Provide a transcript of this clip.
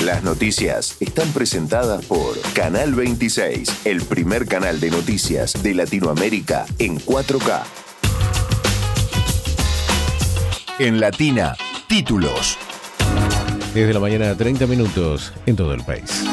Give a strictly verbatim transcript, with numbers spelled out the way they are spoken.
Las noticias están presentadas por Canal veintiséis, el primer canal de noticias de Latinoamérica en cuatro K. En Latina, títulos. Desde la mañana, treinta minutos en todo el país.